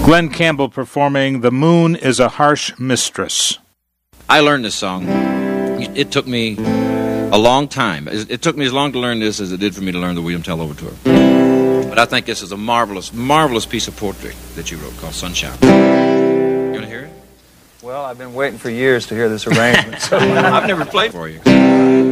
Glenn Campbell performing "The Moon is a Harsh Mistress." I learned this song. It took me a long time. It took me as long to learn this as it did for me to learn the William Tell Overture. But I think this is a marvelous, marvelous piece of poetry that you wrote called Sunshine. You want to hear it? Well, I've been waiting for years to hear this arrangement. So I've never played for you.